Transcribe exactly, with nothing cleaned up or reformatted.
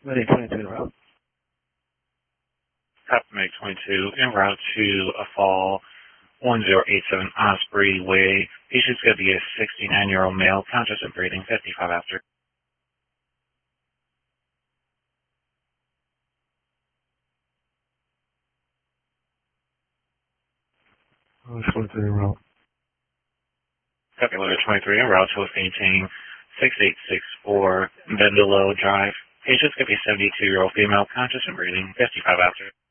Ready, twenty-two en route. Copy, Meg twenty-two, en route to a fall one zero eight seven Osprey Way. Patient's going to be a sixty-nine-year-old male, conscious and breathing, fifty-five after. twenty-three en route. Copy, Letter twenty-three, en route to a fainting six eight six four Vendelo Drive. Patient's going to be a seventy-two-year-old female, conscious and breathing, fifty-five after.